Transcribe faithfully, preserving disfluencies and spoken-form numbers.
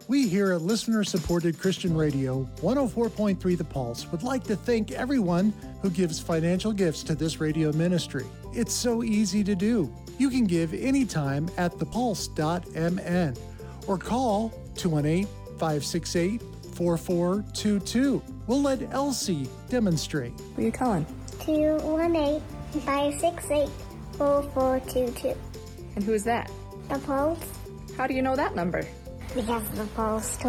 We here at listener-supported Christian Radio one oh four point three The Pulse would like to thank everyone who gives financial gifts to this radio ministry. It's so easy to do. You can give anytime at the pulse dot m n or call two one eight, five six eight, four four two two. We'll let Elsie demonstrate. Who are you calling? two one eight, five six eight, four four two two. And who's that? The Pulse. How do you know that number? Because the Pulse